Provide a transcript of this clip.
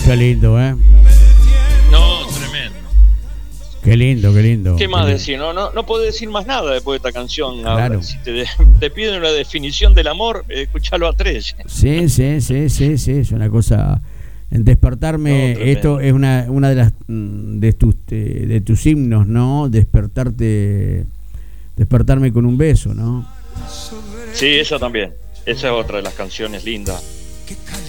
Qué lindo, ¿eh? No, tremendo. Qué lindo, qué lindo. ¿Qué más lindo. decir? No puedo decir más nada después de esta canción. Claro. Si te piden una definición del amor, escuchalo a Tres. Sí, es una cosa. En despertarme, No, esto es una de las de tus himnos, ¿no? Despertarme con un beso, ¿no? Sí, esa también. Esa es otra de las canciones lindas.